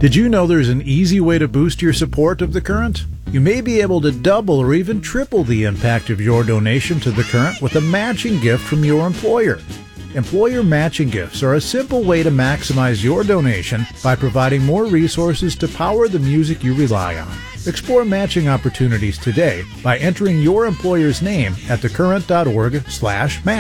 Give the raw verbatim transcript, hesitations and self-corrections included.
Did you know there's an easy way to boost your support of The Current? You may be able to double or even triple the impact of your donation to The Current with a matching gift from your employer. Employer matching gifts are a simple way to maximize your donation by providing more resources to power the music you rely on. Explore matching opportunities today by entering your employer's name at thecurrent dot org slash match.